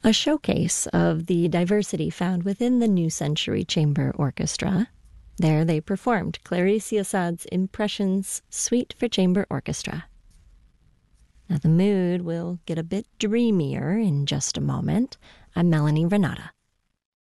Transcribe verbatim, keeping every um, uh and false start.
a showcase of the diversity found within the New Century Chamber Orchestra. There they performed Clarice Assad's Impressions Suite for Chamber Orchestra. Now the mood will get a bit dreamier in just a moment. I'm Melanie Renata.